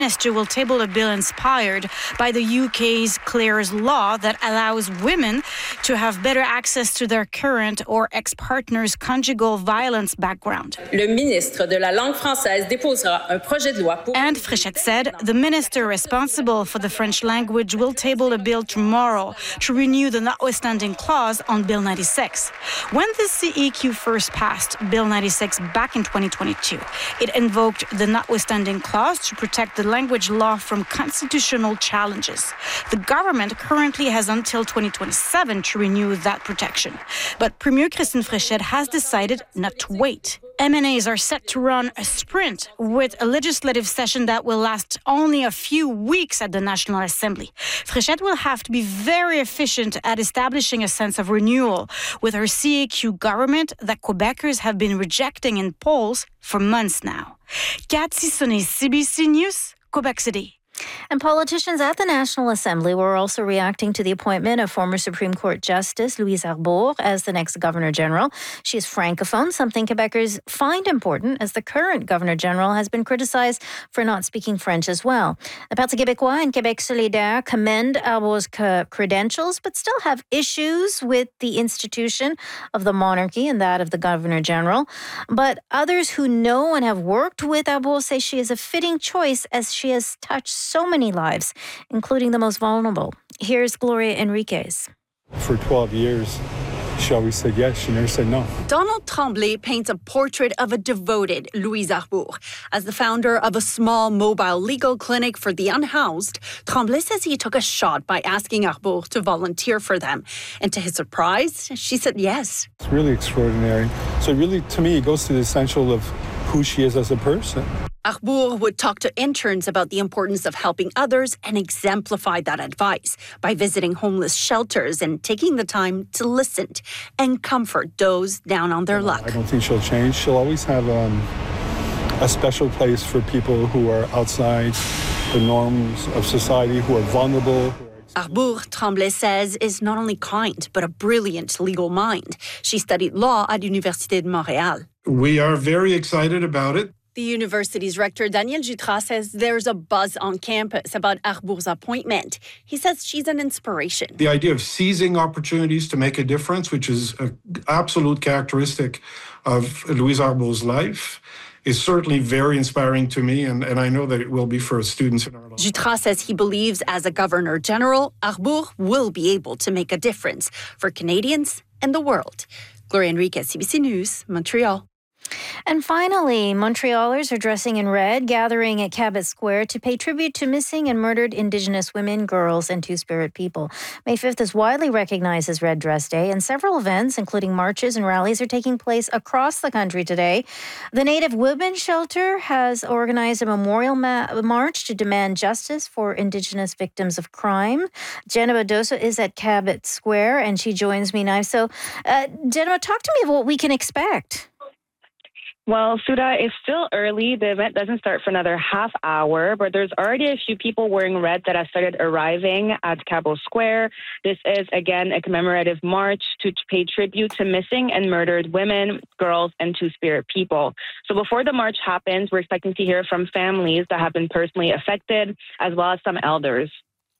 Minister will table a bill inspired by the UK's Clare's law that allows women to have better access to their current or ex-partner's conjugal violence background. Le ministre de la langue française déposera un projet de loi pour... And Fréchette said the minister responsible for the French language will table a bill tomorrow to renew the notwithstanding clause on Bill 96. When the CEQ first passed Bill 96 back in 2022, it invoked the notwithstanding clause to protect the language law from constitutional challenges. The government currently has until 2027 to renew that protection. But Premier Christine Fréchette has decided not to wait. MNAs are set to run a sprint with a legislative session that will last only a few weeks at the National Assembly. Fréchette will have to be very efficient at establishing a sense of renewal with her CEQ government that Quebecers have been rejecting in polls for months now. Kat Sissonet, CBC News, Quebec City. And politicians at the National Assembly were also reacting to the appointment of former Supreme Court Justice Louise Arbour as the next Governor General. She is francophone, something Quebecers find important as the current Governor General has been criticized for not speaking French as well. The Parti québécois and Québec solidaire commend Arbour's credentials, but still have issues with the institution of the monarchy and that of the Governor General. But others who know and have worked with Arbour say she is a fitting choice as she has touched so many lives, including the most vulnerable. Here's Gloria Enriquez. For 12 years, she always said yes, she never said no. Donald Tremblay paints a portrait of a devoted Louise Arbour. As the founder of a small mobile legal clinic for the unhoused, Tremblay says he took a shot by asking Arbour to volunteer for them. And to his surprise, she said yes. It's really extraordinary. So really, to me, it goes to the essential of who she is as a person. Arbour would talk to interns about the importance of helping others and exemplify that advice by visiting homeless shelters and taking the time to listen and comfort those down on their luck. I don't think she'll change. She'll always have a special place for people who are outside the norms of society, who are vulnerable. Arbour, Tremblay says, is not only kind, but a brilliant legal mind. She studied law at Université de Montréal. We are very excited about it. The university's rector, Daniel Jutras, says there's a buzz on campus about Arbour's appointment. He says she's an inspiration. The idea of seizing opportunities to make a difference, which is an absolute characteristic of Louise Arbour's life, is certainly very inspiring to me, and I know that it will be for students in our lives. Jutras says he believes as a Governor General, Arbour will be able to make a difference for Canadians and the world. Gloria Enriquez, CBC News, Montreal. And finally, Montrealers are dressing in red, gathering at Cabot Square to pay tribute to missing and murdered Indigenous women, girls, and Two-Spirit people. May 5th is widely recognized as Red Dress Day, and several events, including marches and rallies, are taking place across the country today. The Native Women's Shelter has organized a memorial march to demand justice for Indigenous victims of crime. Jenna Badosa is at Cabot Square, and she joins me now. So, Jenna, talk to me about what we can expect. Well, Suda, it's still early. The event doesn't start for another half hour, but there's already a few people wearing red that have started arriving at Cabot Square. This is, again, a commemorative march to pay tribute to missing and murdered women, girls, and Two-Spirit people. So before the march happens, we're expecting to hear from families that have been personally affected, as well as some elders.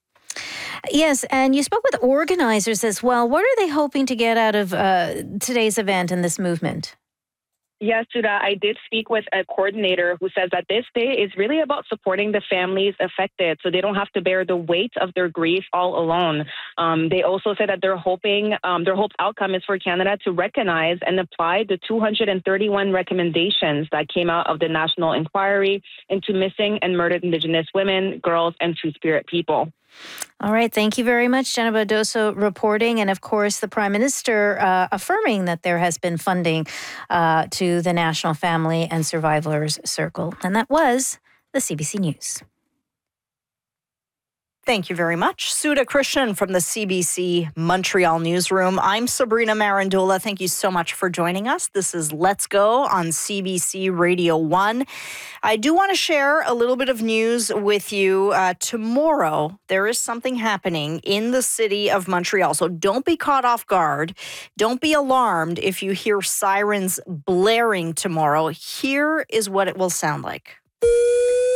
Yes, and you spoke with organizers as well. What are they hoping to get out of today's event and this movement? Yes, Suda, I did speak with a coordinator who says that this day is really about supporting the families affected so they don't have to bear the weight of their grief all alone. They also said that they're hoping, their hope outcome is for Canada to recognize and apply the 231 recommendations that came out of the National Inquiry into missing and murdered Indigenous women, girls, and Two-Spirit people. All right. Thank you very much, Jenna Badosa, reporting. And of course, the Prime Minister affirming that there has been funding to the National Family and Survivors Circle. And that was the CBC News. Thank you very much. Suda Krishnan from the CBC Montreal newsroom. I'm Sabrina Marandola. Thank you so much for joining us. This is Let's Go on CBC Radio 1. I do want to share a little bit of news with you. Tomorrow, there is something happening in the city of Montreal. So don't be caught off guard. Don't be alarmed if you hear sirens blaring tomorrow. Here is what it will sound like.